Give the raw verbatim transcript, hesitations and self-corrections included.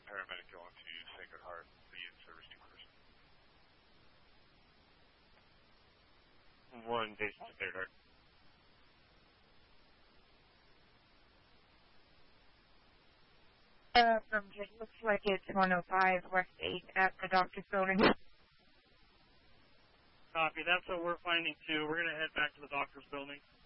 paramedic going to Sacred Heart, the in-service new person. One Jason to Sacred Heart. Uh, from it looks like it's one oh five West eighth at the doctor's building. Copy. That's what we're finding too. We're going to head back to the doctor's building.